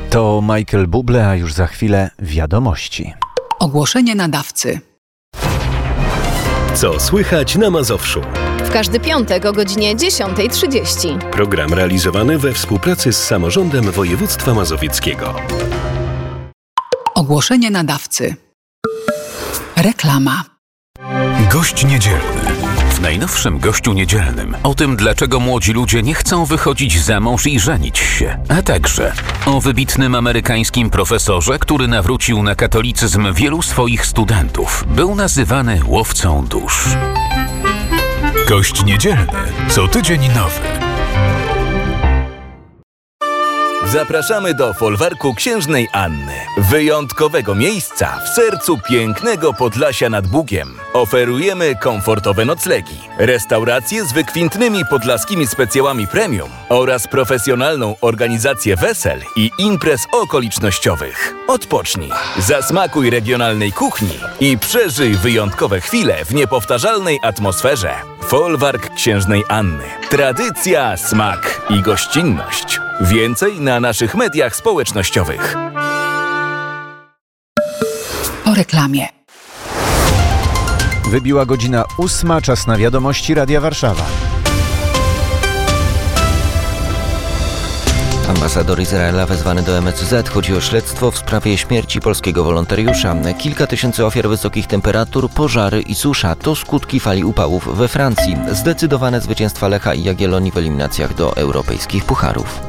To Michael Bublé, a już za chwilę wiadomości. Ogłoszenie nadawcy. Co słychać na Mazowszu? W każdy piątek o godzinie 10:30. Program realizowany we współpracy z Samorządem Województwa Mazowieckiego. Ogłoszenie nadawcy. Reklama. Gość niedzielny. W najnowszym Gościu Niedzielnym o tym, dlaczego młodzi ludzie nie chcą wychodzić za mąż i żenić się, a także o wybitnym amerykańskim profesorze, który nawrócił na katolicyzm wielu swoich studentów. Był nazywany łowcą dusz. Gość Niedzielny. Co tydzień nowy. Zapraszamy do folwarku Księżnej Anny. Wyjątkowego miejsca w sercu pięknego Podlasia nad Bugiem. Oferujemy komfortowe noclegi, restauracje z wykwintnymi podlaskimi specjałami premium oraz profesjonalną organizację wesel i imprez okolicznościowych. Odpocznij, zasmakuj regionalnej kuchni i przeżyj wyjątkowe chwile w niepowtarzalnej atmosferze. Folwark Księżnej Anny. Tradycja, smak i gościnność. Więcej na naszych mediach społecznościowych. Po reklamie. Wybiła godzina 8, czas na wiadomości Radia Warszawa. Ambasador Izraela wezwany do MSZ. Chodzi o śledztwo w sprawie śmierci polskiego wolontariusza. Kilka tysięcy ofiar wysokich temperatur, pożary i susza to skutki fali upałów we Francji. Zdecydowane zwycięstwa Lecha i Jagiellonii w eliminacjach do europejskich pucharów.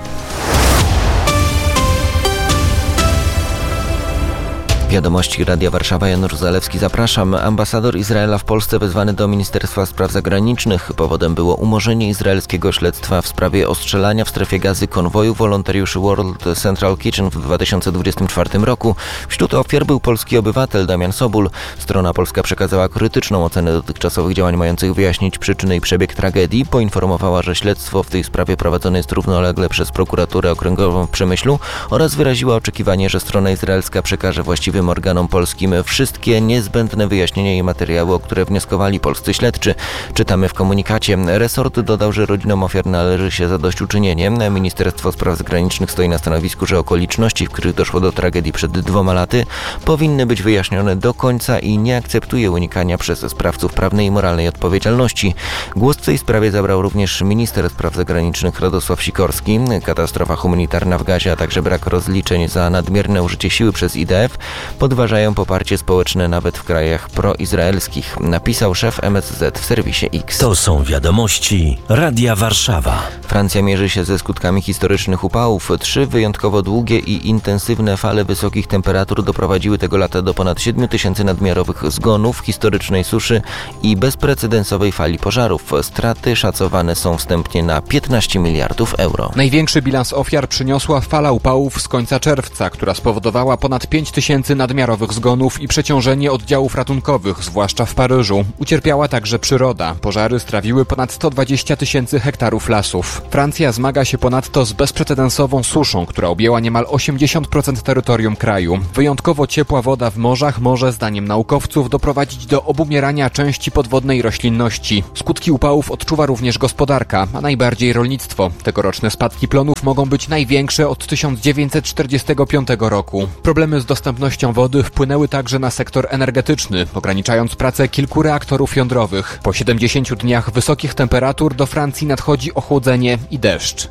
Wiadomości Radia Warszawa, Janusz Zalewski, zapraszam. Ambasador Izraela w Polsce wezwany do Ministerstwa Spraw Zagranicznych. Powodem było umorzenie izraelskiego śledztwa w sprawie ostrzelania w strefie Gazy konwoju wolontariuszy World Central Kitchen w 2024 roku. Wśród ofiar był polski obywatel Damian Sobul. Strona polska przekazała krytyczną ocenę dotychczasowych działań mających wyjaśnić przyczyny i przebieg tragedii. Poinformowała, że śledztwo w tej sprawie prowadzone jest równolegle przez prokuraturę okręgową w Przemyślu oraz wyraziła oczekiwanie, że strona izraelska przekaże właściwym organom polskim wszystkie niezbędne wyjaśnienia i materiały, o które wnioskowali polscy śledczy. Czytamy w komunikacie. Resort dodał, że rodzinom ofiar należy się zadośćuczynienie. Ministerstwo Spraw Zagranicznych stoi na stanowisku, że okoliczności, w których doszło do tragedii przed 2 laty, powinny być wyjaśnione do końca i nie akceptuje unikania przez sprawców prawnej i moralnej odpowiedzialności. Głos w tej sprawie zabrał również minister spraw zagranicznych Radosław Sikorski. Katastrofa humanitarna w Gazie, a także brak rozliczeń za nadmierne użycie siły przez IDF podważają poparcie społeczne nawet w krajach proizraelskich, napisał szef MSZ w serwisie X. To są wiadomości Radia Warszawa. Francja mierzy się ze skutkami historycznych upałów. 3 wyjątkowo długie i intensywne fale wysokich temperatur doprowadziły tego lata do ponad 7 tysięcy nadmiarowych zgonów, historycznej suszy i bezprecedensowej fali pożarów. Straty szacowane są wstępnie na 15 miliardów euro. Największy bilans ofiar przyniosła fala upałów z końca czerwca, która spowodowała ponad 5 tysięcy nadmiarowych zgonów i przeciążenie oddziałów ratunkowych, zwłaszcza w Paryżu. Ucierpiała także przyroda. Pożary strawiły ponad 120 tysięcy hektarów lasów. Francja zmaga się ponadto z bezprecedensową suszą, która objęła niemal 80% terytorium kraju. Wyjątkowo ciepła woda w morzach może, zdaniem naukowców, doprowadzić do obumierania części podwodnej roślinności. Skutki upałów odczuwa również gospodarka, a najbardziej rolnictwo. Tegoroczne spadki plonów mogą być największe od 1945 roku. Problemy z dostępnością wody wpłynęły także na sektor energetyczny, ograniczając pracę kilku reaktorów jądrowych. Po 70 dniach wysokich temperatur do Francji nadchodzi ochłodzenie i deszcz.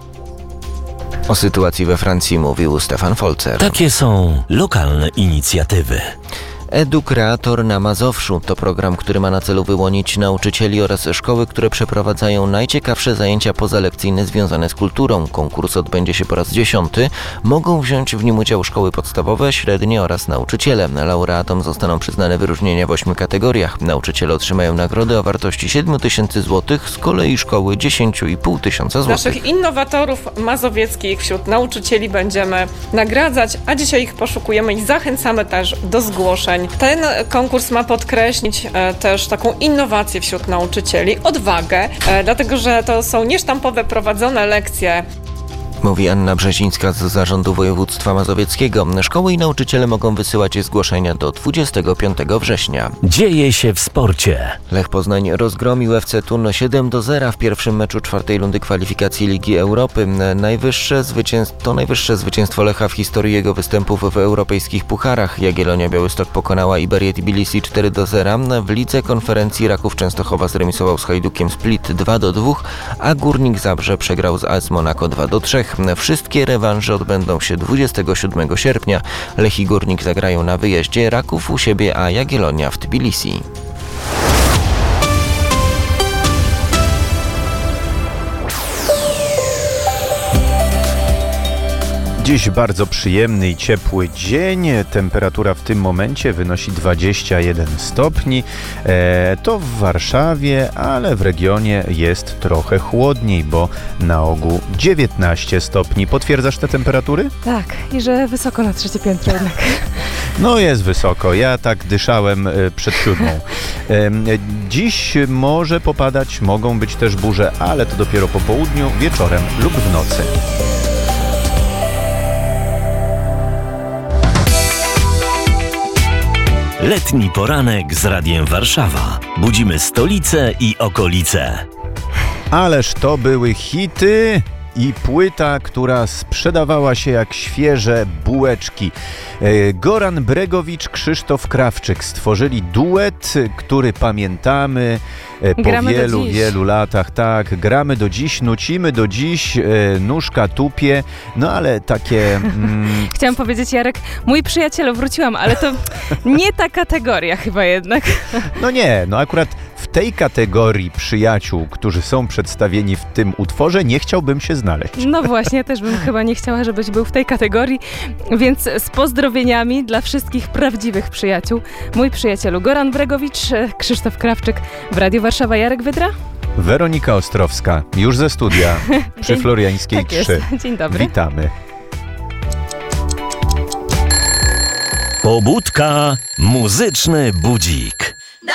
O sytuacji we Francji mówił Stefan Folzer. Takie są lokalne inicjatywy. Edukreator na Mazowszu to program, który ma na celu wyłonić nauczycieli oraz szkoły, które przeprowadzają najciekawsze zajęcia pozalekcyjne związane z kulturą. Konkurs odbędzie się po raz 10. Mogą wziąć w nim udział szkoły podstawowe, średnie oraz nauczyciele. Laureatom zostaną przyznane wyróżnienia w 8 kategoriach. Nauczyciele otrzymają nagrody o wartości 7 tysięcy złotych, z kolei szkoły 10,5 tysiąca złotych. Naszych innowatorów mazowieckich wśród nauczycieli będziemy nagradzać, a dzisiaj ich poszukujemy i zachęcamy też do zgłoszeń. Ten konkurs ma podkreślić też taką innowację wśród nauczycieli, odwagę, dlatego że to są niesztampowe prowadzone lekcje Mówi Anna Brzezińska z Zarządu Województwa Mazowieckiego. Szkoły i nauczyciele mogą wysyłać zgłoszenia do 25 września. Dzieje się w sporcie. Lech Poznań rozgromił FC Thun 7-0 w pierwszym meczu czwartej rundy kwalifikacji Ligi Europy. To najwyższe zwycięstwo Lecha w historii jego występów w europejskich pucharach. Jagiellonia Białystok pokonała Iberię Tbilisi 4-0. W Lidze Konferencji Raków Częstochowa zremisował z Hajdukiem Split 2-2, a Górnik Zabrze przegrał z AS Monaco 2-3. Wszystkie rewanże odbędą się 27 sierpnia. Lech i Górnik zagrają na wyjeździe, Raków u siebie, a Jagiellonia w Tbilisi. Dziś bardzo przyjemny i ciepły dzień. Temperatura w tym momencie wynosi 21 stopni. To w Warszawie, ale w regionie jest trochę chłodniej, bo na ogół 19 stopni. Potwierdzasz te temperatury? Tak, i że wysoko na trzecie piętro jednak. No jest wysoko. Ja tak dyszałem przed 7. Dziś może popadać, mogą być też burze, ale to dopiero po południu, wieczorem lub w nocy. Letni poranek z Radiem Warszawa. Budzimy stolicę i okolice. Ależ to były hity i płyta, która sprzedawała się jak świeże bułeczki. Goran Bregowicz, Krzysztof Krawczyk stworzyli duet, który pamiętamy po wielu latach. Tak, gramy do dziś, nucimy do dziś, nóżka tupie, no ale takie... Chciałam powiedzieć, Jarek, mój przyjacielu, wróciłam, ale to nie ta kategoria chyba jednak. No nie, no akurat w tej kategorii przyjaciół, którzy są przedstawieni w tym utworze, nie chciałbym się znaleźć. No właśnie, też bym chyba nie chciała, żebyś był w tej kategorii, więc z pozdrowieniami dla wszystkich prawdziwych przyjaciół. Mój przyjacielu Goran Bregowicz, Krzysztof Krawczyk w Radiu Warszawa. Jarek Wydra? Weronika Ostrowska, już ze studia przy Floriańskiej 3. Jest. Dzień dobry. Witamy. Pobudka, muzyczny budzik.